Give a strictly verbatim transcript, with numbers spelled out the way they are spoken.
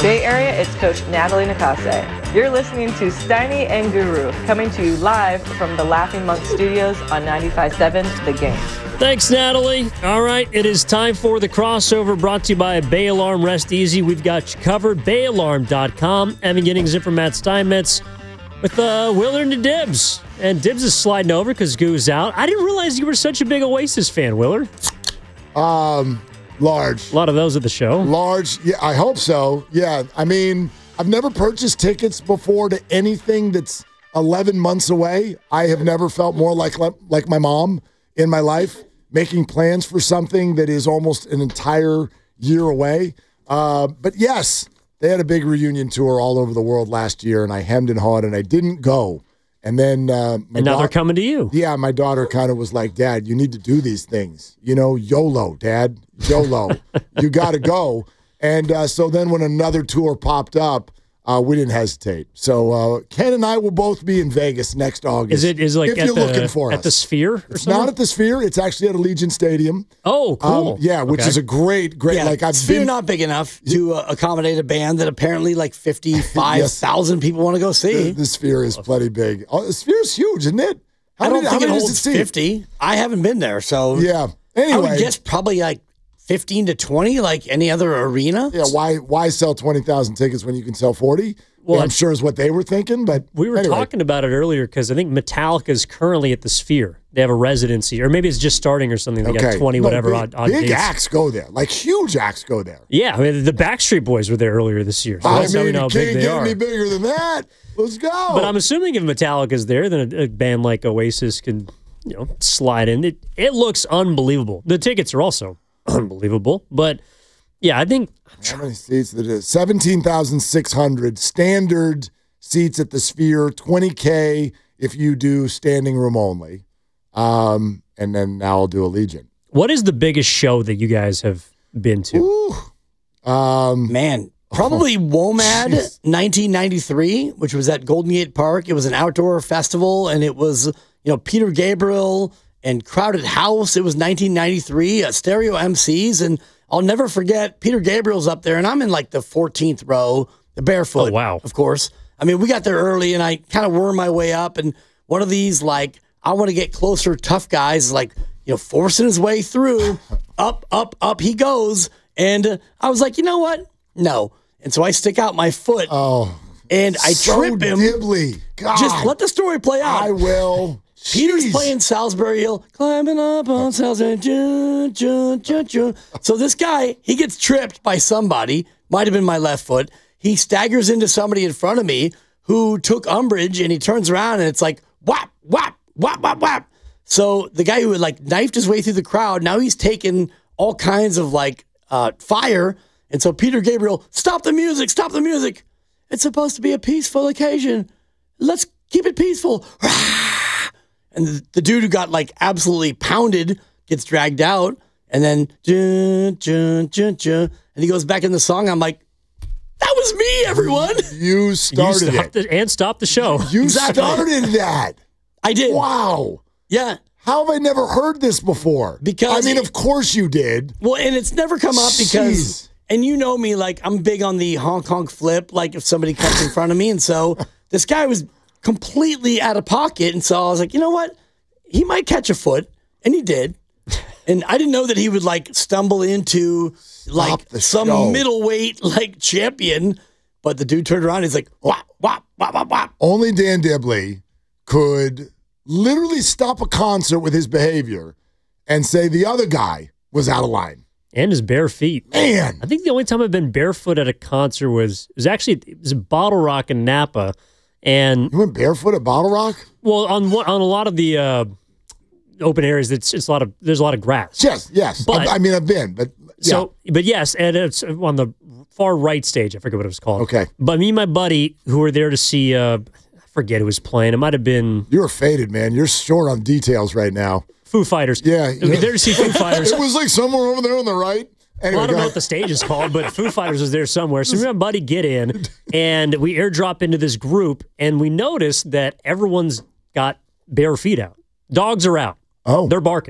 Bay Area, it's Coach Natalie Nakase. You're listening to Steiny and Guru, coming to you live from the Laughing Monk Studios on ninety-five point seven The Game. Thanks, Natalie. All right, it is time for the crossover, brought to you by Bay Alarm. Rest easy. We've got you covered. Bay Alarm dot com. Evan Giddings in for Matt Steinmetz with uh, Willard and Dibs. And Dibs is sliding over because Goo's out. I didn't realize you were such a big Oasis fan, Willard. Um, large. A lot of those at the show. Large. Yeah, I hope so. Yeah, I mean, I've never purchased tickets before to anything that's eleven months away. I have never felt more like like my mom in my life, making plans for something that is almost an entire year away. Uh, but yes, they had a big reunion tour all over the world last year, and I hemmed and hawed, and I didn't go. And then uh, my and now da- they're coming to you. Yeah, my daughter kind of was like, Dad, you need to do these things. You know, YOLO, Dad, YOLO. You got to go. And uh, so then when another tour popped up, uh, we didn't hesitate. So uh, Ken and I will both be in Vegas next August. Is it is it like if at you're the, looking for at us. the Sphere? Or It's something? not at the Sphere. It's actually at Allegiant Stadium. Oh, cool. Um, yeah, which Okay. is a great, great. Yeah, like I've Sphere been not big enough to uh, accommodate a band that apparently like fifty-five thousand people want to go see. The, the Sphere is plenty big. Oh, the Sphere is huge, isn't it? How I don't many, think how it many holds does it seat? fifty. I haven't been there, so Yeah. I Anyway, would guess probably like fifteen to twenty, like any other arena. yeah. Why why sell twenty thousand tickets when you can sell forty? Well, Well, I'm sure is what they were thinking. But We were anyway. talking about it earlier because I think Metallica is currently at the Sphere. They have a residency, or maybe it's just starting or something. They got twenty, No, whatever big, odd, odd big dates. acts go there, like huge acts go there. Yeah, I mean, the Backstreet Boys were there earlier this year. So I that's how we mean, know you how can't big they get are. any bigger than that. Let's go. But I'm assuming if Metallica's there, then a, a band like Oasis can, you know, slide in. It it looks unbelievable. The tickets are also unbelievable. But yeah, I think How many seats that is? seventeen thousand six hundred standard seats at the Sphere, twenty K if you do standing room only. Um, and then now I'll do Allegiant. what is the biggest show that you guys have been to? Ooh. Um, Man, probably WOMAD jeez. nineteen ninety-three, which was at Golden Gate Park. It was an outdoor festival, and it was, you know, Peter Gabriel and Crowded House. It was nineteen ninety-three, uh, stereo M Cs, and I'll never forget, Peter Gabriel's up there, and I'm in like the fourteenth row, the barefoot, Oh, wow. of course. I mean, we got there early, and I kind of wormed my way up, and one of these, like, I want to get closer tough guys, like, you know, forcing his way through, up, up, up he goes, and uh, I was like, you know what? No. And so I stick out my foot, oh, and I so trip him. Dibbly. God, Just let the story play out. I will. Peter's Jeez. playing Salisbury Hill, climbing up on Salisbury. Jun, jun, jun, jun. So this guy, he gets tripped by somebody, might have been my left foot. He staggers into somebody in front of me who took umbrage, and he turns around, and it's like, whap, whap, whap, whap, whap. So the guy who had like knifed his way through the crowd, now he's taken all kinds of like uh, fire. And so Peter Gabriel, stop the music, stop the music. It's supposed to be a peaceful occasion. Let's keep it peaceful. And the, the dude who got like absolutely pounded gets dragged out, and then jun, jun, jun, jun, and he goes back in the song. I'm like, that was me, everyone. You You started stopped it. it and stopped the show. You Exactly. started that. I did. Wow. Yeah. How have I never heard this before? Because I mean, it- of course you did. Well, and it's never come up because, Jeez. and you know me, like I'm big on the honk honk flip. Like if somebody comes in front of me, and so this guy was completely out of pocket, and so I was like, you know what? He might catch a foot, and he did. And I didn't know that he would like stumble into like the some show. middleweight like champion. But the dude turned around, and he's like, whop, whop, whop, whop, whop. Only Dan Dibley could literally stop a concert with his behavior and say the other guy was out of line. And his bare feet. Man. I think the only time I've been barefoot at a concert was was actually it was Bottle Rock in Napa, and You went barefoot at Bottle Rock? well on one, on a lot of the uh, open areas, it's it's a lot of there's a lot of grass. Yes, yes. But- I, I mean, I've been, but yeah. So, but yes, and it's on the far right stage. I forget what it was called. Okay. But me and my buddy who were there to see, uh, I forget who was playing. It might have been you were faded, man. You're short on details right now. Foo Fighters. Yeah. We were there to see Foo Fighters. It was like somewhere over there on the right. Anyway, Well, I don't go know ahead. what the stage is called, but Foo Fighters was there somewhere. So me and my buddy get in, and we airdrop into this group, and we notice that everyone's got bare feet out. Dogs are out. Oh. They're barking.